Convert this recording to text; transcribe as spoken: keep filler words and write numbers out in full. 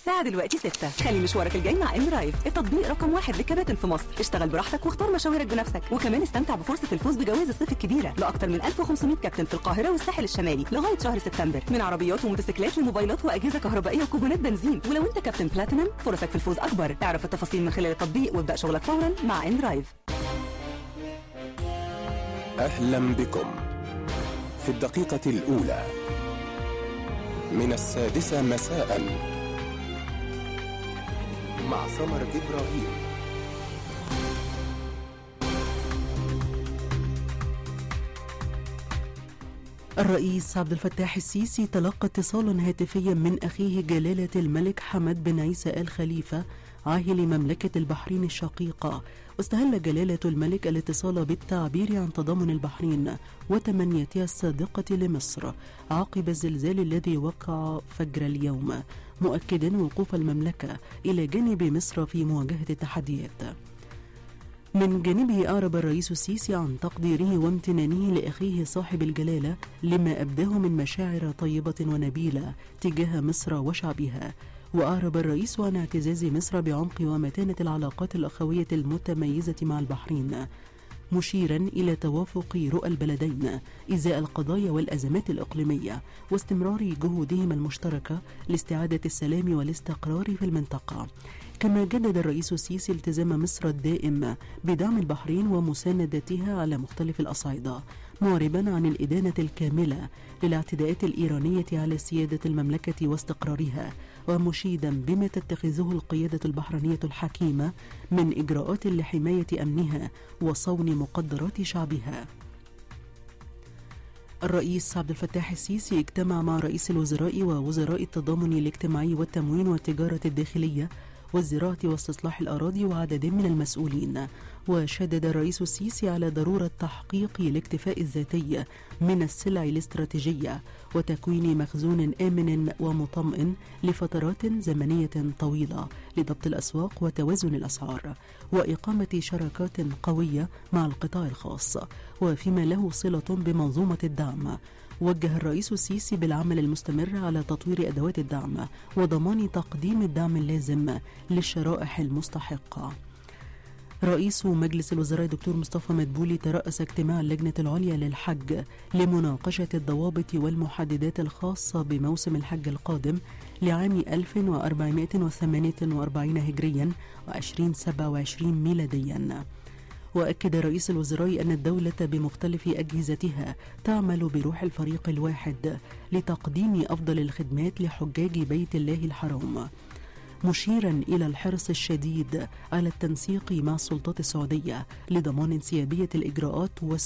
الساعة دلوقتي ستة. خلي مشوارك الجاي مع ان درايف، التطبيق رقم واحد للكباتن في مصر. اشتغل براحتك واختار مشاويرك بنفسك، وكمان استمتع بفرصة الفوز بجوائز الصيف الكبيرة لأكثر من ألف وخمسمائة كابتن في القاهرة والساحل الشمالي لغاية شهر سبتمبر، من عربيات وموتوسيكلات لموبايلات وأجهزة كهربائية وكوبونات بنزين. ولو انت كابتن بلاتينم فرصك في الفوز أكبر. اعرف التفاصيل من خلال التطبيق وابدأ شغلك فورا مع ان درايف. أهلا بكم في الدقيقة الأولى من السادسة مساء مع سمر إبراهيم. الرئيس عبد الفتاح السيسي تلقى اتصالا هاتفيا من أخيه جلالة الملك حمد بن عيسى آل خليفة عاهل مملكة البحرين الشقيقة. واستهل جلالة الملك الاتصال بالتعبير عن تضامن البحرين وتمنياتها الصادقة لمصر عقب الزلزال الذي وقع فجر اليوم، مؤكدا وقوف المملكة إلى جانب مصر في مواجهة التحديات. من جانبه أعرب الرئيس السيسي عن تقديره وامتنانه لأخيه صاحب الجلالة لما أبداه من مشاعر طيبة ونبيلة تجاه مصر وشعبها. وأعرب الرئيس عن اعتزاز مصر بعمق ومتانة العلاقات الأخوية المتميزة مع البحرين، مشيرا إلى توافق رؤى البلدين إزاء القضايا والأزمات الإقليمية واستمرار جهودهما المشتركة لاستعادة السلام والاستقرار في المنطقة. كما جدد الرئيس السيسي التزام مصر الدائم بدعم البحرين ومساندتها على مختلف الأصعدة، معربا عن الإدانة الكاملة للاعتداءات الإيرانية على سيادة المملكة واستقرارها، ومشيدا بما تتخذه القيادة البحرينية الحكيمة من إجراءات لحماية أمنها وصون مقدرات شعبها. الرئيس عبد الفتاح السيسي اجتمع مع رئيس الوزراء ووزراء التضامن الاجتماعي والتموين والتجارة الداخلية والزراعة واستصلاح الأراضي وعدد من المسؤولين. وشدد الرئيس السيسي على ضرورة تحقيق الاكتفاء الذاتي من السلع الاستراتيجية وتكوين مخزون آمن ومطمئن لفترات زمنية طويلة لضبط الأسواق وتوازن الأسعار وإقامة شراكات قوية مع القطاع الخاص. وفيما له صلة بمنظومة الدعم، وجه الرئيس السيسي بالعمل المستمر على تطوير أدوات الدعم وضمان تقديم الدعم اللازم للشرائح المستحقة. رئيس مجلس الوزراء دكتور مصطفى مدبولي ترأس اجتماع اللجنة العليا للحج لمناقشة الضوابط والمحددات الخاصة بموسم الحج القادم لعام ألف وأربعمائة وثمانية وأربعين هجريا وألفين وسبعة وعشرين ميلاديا. وأكد رئيس الوزراء أن الدولة بمختلف أجهزتها تعمل بروح الفريق الواحد لتقديم أفضل الخدمات لحجاج بيت الله الحرام، مشيرا إلى الحرص الشديد على التنسيق مع السلطات السعودية لضمان انسيابية الإجراءات